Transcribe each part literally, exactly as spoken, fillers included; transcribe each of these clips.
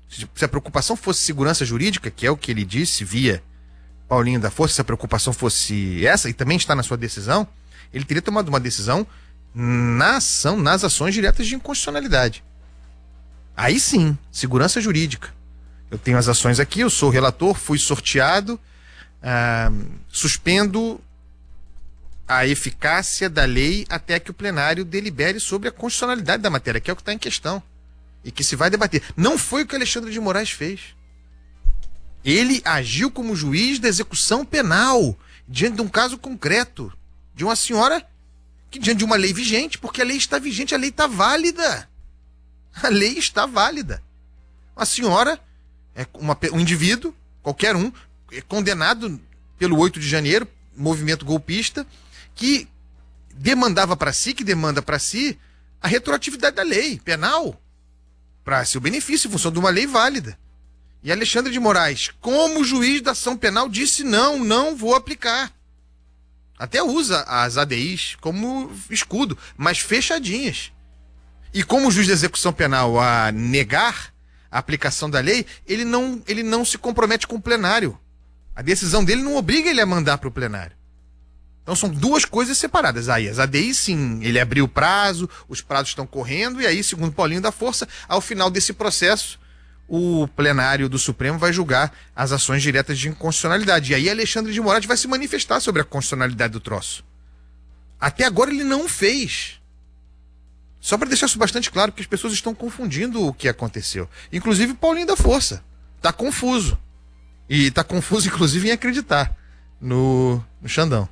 Se a preocupação fosse segurança jurídica, que é o que ele disse via Paulinho da Força, se a preocupação fosse essa, e também está na sua decisão, ele teria tomado uma decisão na ação, nas ações diretas de inconstitucionalidade. Aí sim, segurança jurídica. Eu tenho as ações aqui, eu sou o relator, fui sorteado, ah, suspendo a eficácia da lei até que o plenário delibere sobre a constitucionalidade da matéria, que é o que está em questão e que se vai debater. Não foi o que Alexandre de Moraes fez. Ele agiu como juiz da execução penal diante de um caso concreto de uma senhora que diante de uma lei vigente, porque a lei está vigente, a lei está válida. A lei está válida. A senhora é uma, um indivíduo, qualquer um, é condenado pelo oito de janeiro, movimento golpista, que demandava para si, que demanda para si, a retroatividade da lei penal para seu benefício, em função de uma lei válida. E Alexandre de Moraes, como juiz da ação penal, disse não, não vou aplicar. Até usa as A D Is como escudo, mas fechadinhas. E como juiz da execução penal a negar a aplicação da lei, ele não, ele não se compromete com o plenário. A decisão dele não obriga ele a mandar para o plenário. Então são duas coisas separadas. Aí as A D Is, sim, ele abriu o prazo, os prazos estão correndo, e aí, segundo Paulinho da Força, ao final desse processo, o plenário do Supremo vai julgar as ações diretas de inconstitucionalidade. E aí Alexandre de Moraes vai se manifestar sobre a constitucionalidade do troço. Até agora ele não fez. Só para deixar isso bastante claro, porque as pessoas estão confundindo o que aconteceu. Inclusive Paulinho da Força. Está confuso. E está confuso, inclusive, em acreditar no, no Xandão.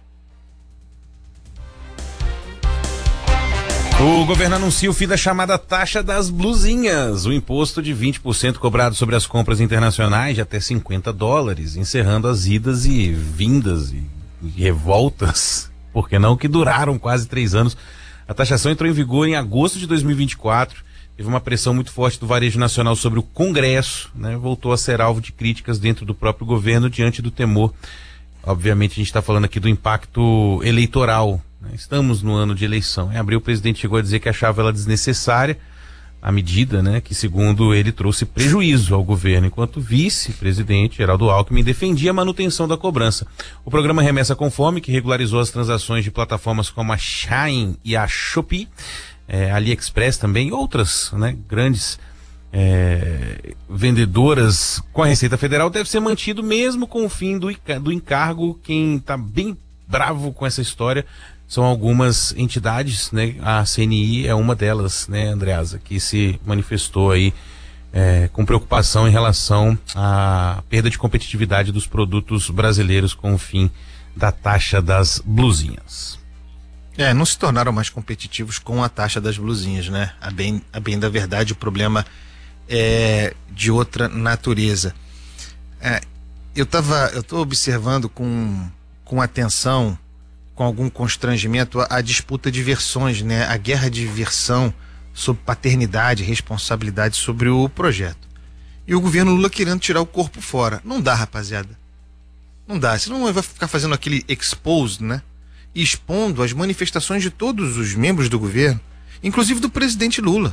O governo anuncia o fim da chamada taxa das blusinhas, o imposto de vinte por cento cobrado sobre as compras internacionais de até cinquenta dólares, encerrando as idas e vindas e, e revoltas, por que não, que duraram quase três anos. A taxação entrou em vigor em agosto de dois mil e vinte e quatro, teve uma pressão muito forte do varejo nacional sobre o Congresso, né? Voltou a ser alvo de críticas dentro do próprio governo diante do temor. Obviamente a gente está falando aqui do impacto eleitoral. Estamos no ano de eleição. Em abril o presidente chegou a dizer que achava ela desnecessária, a medida, né, que segundo ele trouxe prejuízo ao governo, enquanto o vice-presidente Geraldo Alckmin defendia a manutenção da cobrança. O programa Remessa com Fome, que regularizou as transações de plataformas como a Shein e a Shopee, é, AliExpress também, e outras, né, grandes é, vendedoras com a Receita Federal, deve ser mantido mesmo com o fim do, do encargo. Quem está bem bravo com essa história são algumas entidades, né? A C N I é uma delas, né, Andreasa, que se manifestou aí é, com preocupação em relação à perda de competitividade dos produtos brasileiros com o fim da taxa das blusinhas. É, não se tornaram mais competitivos com a taxa das blusinhas, né? A bem, a bem da verdade, o problema é de outra natureza. É, eu tava, eu tô observando com, com atenção, com algum constrangimento, a, a disputa de versões, né? A guerra de versão sobre paternidade, responsabilidade sobre o projeto. E o governo Lula querendo tirar o corpo fora. Não dá, rapaziada. Não dá. Senão vai ficar fazendo aquele expose, né? E expondo as manifestações de todos os membros do governo, inclusive do presidente Lula,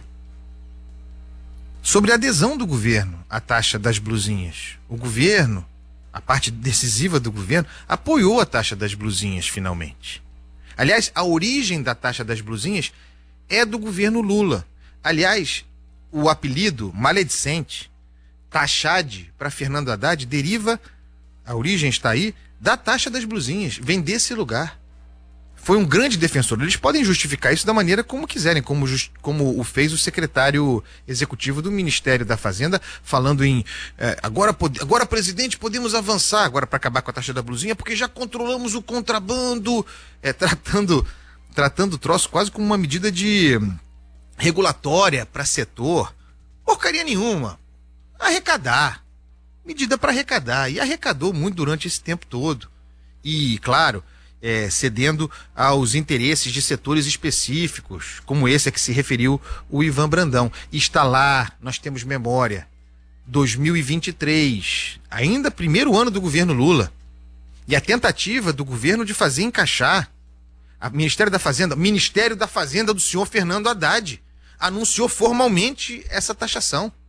sobre a adesão do governo à taxa das blusinhas. O governo, a parte decisiva do governo, apoiou a taxa das blusinhas finalmente. Aliás, a origem da taxa das blusinhas é do governo Lula. Aliás, o apelido maledicente, taxade, para Fernando Haddad, deriva, a origem está aí, da taxa das blusinhas, vem desse lugar. Foi um grande defensor. Eles podem justificar isso da maneira como quiserem, como, just, como o fez o secretário executivo do Ministério da Fazenda, falando em eh, agora, agora, presidente, podemos avançar agora para acabar com a taxa da blusinha, porque já controlamos o contrabando, eh, tratando, tratando o troço quase como uma medida de regulatória para setor. Porcaria nenhuma. Arrecadar. Medida para arrecadar. E arrecadou muito durante esse tempo todo. E, claro, É, cedendo aos interesses de setores específicos, como esse a que se referiu o Ivan Brandão. Está lá, nós temos memória, dois mil e vinte e três, ainda primeiro ano do governo Lula, e a tentativa do governo de fazer encaixar a Ministério da Fazenda, Ministério da Fazenda do senhor Fernando Haddad, anunciou formalmente essa taxação.